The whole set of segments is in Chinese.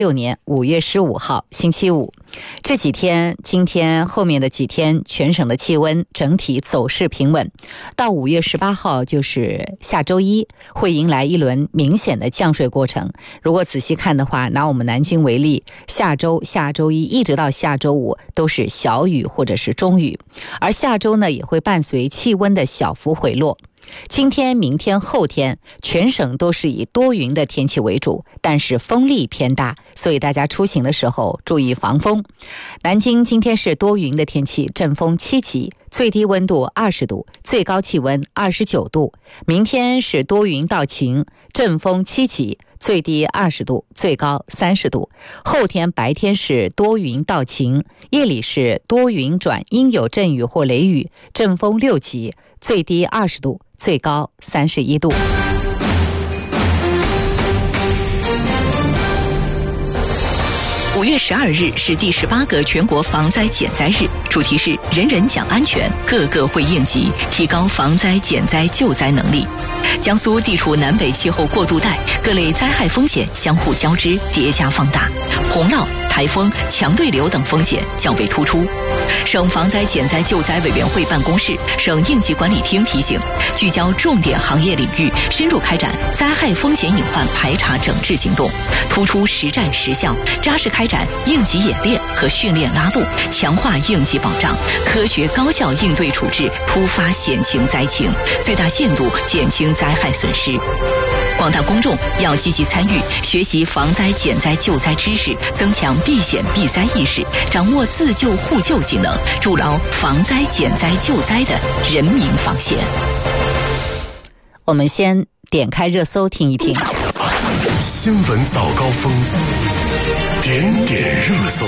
2016年5月15号星期五。这几天，今天后面的几天，全省的气温整体走势平稳。到5月18号，就是下周一，会迎来一轮明显的降水过程。如果仔细看的话，拿我们南京为例，下周一一直到下周五都是小雨或者是中雨，而下周呢也会伴随气温的小幅回落。今天、明天、后天，全省都是以多云的天气为主，但是风力偏大，所以大家出行的时候注意防风。南京今天是多云的天气，阵风7级，最低温度20度，最高气温29度。明天是多云到晴，阵风7级，最低20度，最高30度。后天白天是多云到晴，夜里是多云转阴有阵雨或雷雨，阵风6级，最低20度，最高31度。 5月12日是第18个全国防灾减灾日，主题是人人讲安全，个个会应急，提高防灾减灾救灾能力。江苏地处南北气候过渡带，各类灾害风险相互交织，叠加放大，洪涝、台风、强对流等风险较为突出。省防灾减灾救灾委员会办公室、省应急管理厅提醒，聚焦重点行业领域，深入开展灾害风险隐患排查整治行动，突出实战实效，扎实开展应急演练和训练拉动，强化应急保障，科学高效应对处置突发险情灾情，最大限度减轻灾害损失。广大公众要积极参与，学习防灾减灾救灾知识，增强避险避灾意识，掌握自救互救技能，筑牢防灾减灾救灾的人民防线。 我们先点开热搜听一听。 新闻早高峰，点点热搜。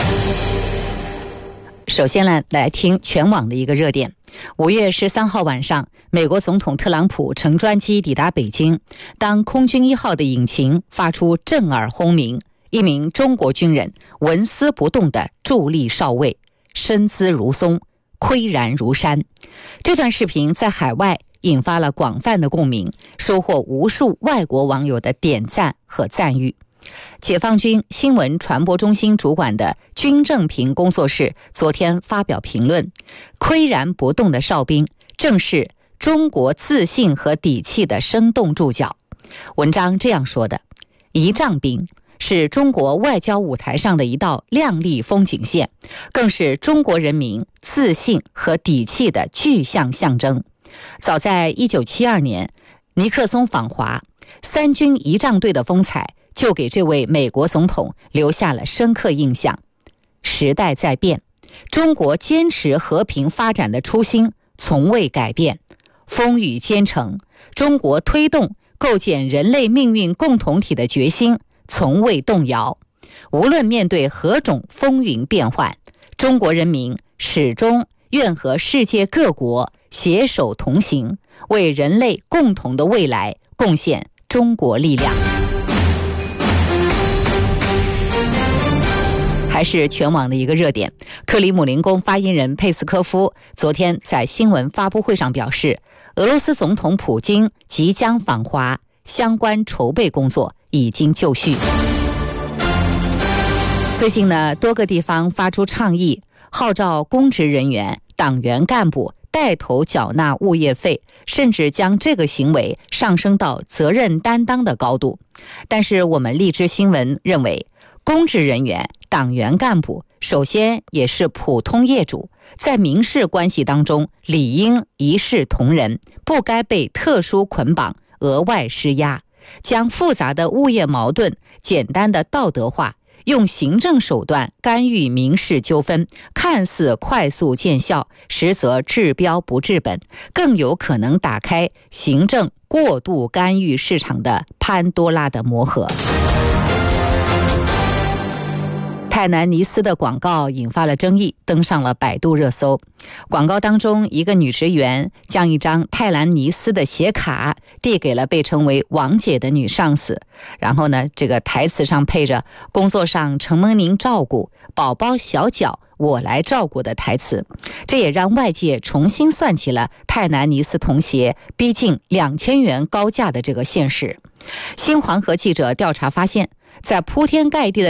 首先来听全网的一个热点。5月13号晚上，美国总统特朗普乘专机抵达北京，当空军1号的引擎发出震耳轰鸣，一名中国军人纹丝不动地伫立哨位，身姿如松，岿然如山。这段视频在海外引发了广泛的共鸣，收获无数外国网友的点赞和赞誉。解放军新闻传播中心主管的军政评工作室昨天发表评论，岿然不动的哨兵正是中国自信和底气的生动注脚。文章这样说的：仪仗兵是中国外交舞台上的一道亮丽风景线，更是中国人民自信和底气的具象象征。早在1972年，尼克松访华，三军仪仗队的风采就给这位美国总统留下了深刻印象。时代在变，中国坚持和平发展的初心从未改变，风雨兼程，中国推动构建人类命运共同体的决心从未动摇。无论面对何种风云变幻，中国人民始终愿和世界各国携手同行，为人类共同的未来贡献中国力量。还是全网的一个热点，克里姆林宫发言人佩斯科夫昨天在新闻发布会上表示，俄罗斯总统普京即将访华，相关筹备工作已经就绪。最近呢，多个地方发出倡议，号召公职人员、党员干部带头缴纳物业费，甚至将这个行为上升到责任担当的高度。但是我们荔枝新闻认为，公职人员、党员干部首先也是普通业主，在民事关系当中理应一视同仁，不该被特殊捆绑、额外施压，将复杂的物业矛盾简单的道德化，用行政手段干预民事纠纷，看似快速见效，实则治标不治本，更有可能打开行政过度干预市场的潘多拉的魔盒。泰南尼斯的广告引发了争议，登上了百度热搜。广告当中，一个女职员将一张泰兰尼斯的写卡递给了被称为王姐的女上司，然后呢，这个台词上配着工作上承蒙您照顾，宝宝小脚我来照顾的台词。这也让外界重新算起了泰南尼斯童鞋逼近2000元高价的这个现实。新黄河记者调查发现，在铺天盖地的